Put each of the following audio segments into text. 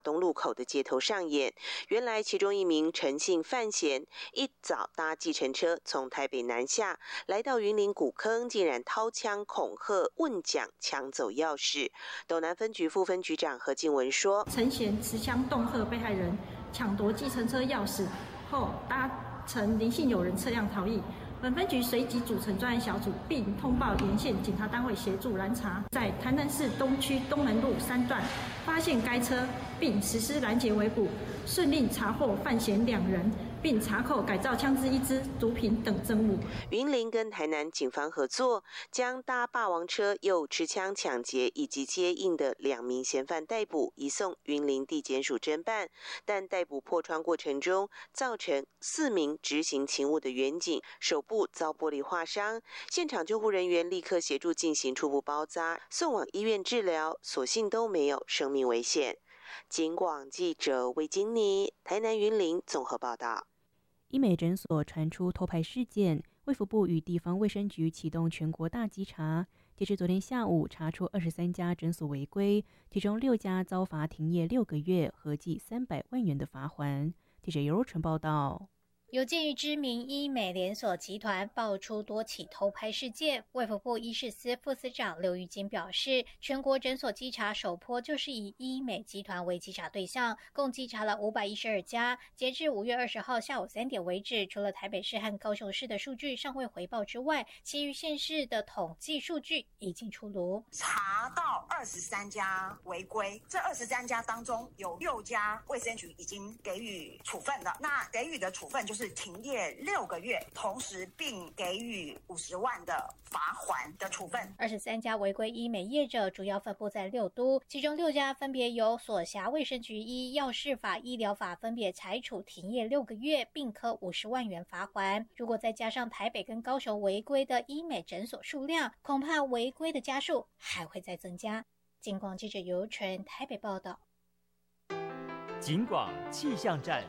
东路口的街头上演。原来其中一名陈姓范闲一早搭计程车从台北南下，来到云林古坑，竟然掏枪恐吓、问奖、抢走钥匙。斗南分局副分局长何静文说： 陈闲持枪恫吓被害人，抢夺计程车钥匙后搭乘林姓友人车辆逃逸。本分局随即组成专案小组，并通报沿线警察单位协助拦查，在台南市东区东门路3段发现该车，并实施拦截围捕，顺利查获范闲2人，并查扣改造枪支1支、毒品等证物。 云林跟台南警方合作，将搭霸王车又持枪抢劫以及接应的2名嫌犯逮捕，移送云林地检署侦办。但逮捕破窗过程中，造成4名执行勤务的员警手部遭玻璃划伤，现场救护人员立刻协助进行初步包扎，送往医院治疗，所幸都没有生命危险。警广记者魏金妮台南云林综合报道。 医美诊所传出偷拍事件，卫福部与地方卫生局启动全国大稽查。截至昨天下午，查出23家诊所违规，其中6家遭罚停业6个月，合计300万元的罚锾。记者尤若纯报道。 有鉴于知名医美连锁集团爆出多起偷拍事件，卫福部医事司副司长刘玉金表示，全国诊所稽查首波就是以医美集团为稽查对象，共稽查了512家。截至5月20号下午3点为止，除了台北市和高雄市的数据尚未回报之外，其余县市的统计数据已经出炉。 查到23家违规，这23家当中有6家卫生局已经给予处分了。那给予的处分就是停业6个月，同时并给予50万的罚锾的处分。 23家违规医美业者主要分布在6都，其中6家分别由所辖卫生局依药事法、医疗法分别裁处停业6个月，并科50万元罚锾。如果再加上台北跟高雄违规的医美诊所数量，恐怕违规的家数还会再增加。警广记者尤纯台北报道。 警广气象站。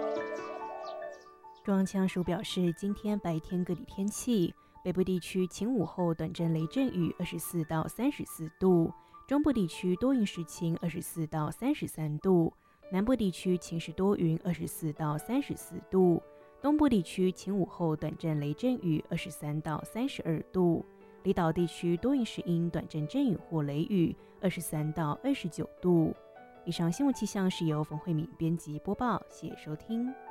中央气象署表示，今天白天各地天气，北部地区晴午后短暂雷阵雨24到34度，中部地区多云时晴24到33度，南部地区晴时多云24到34度，东部地区晴午后短暂雷阵雨23到32度，离岛地区多云时阴短暂阵雨或雷雨23到29度。以上新闻气象是由冯慧敏编辑播报，谢谢收听。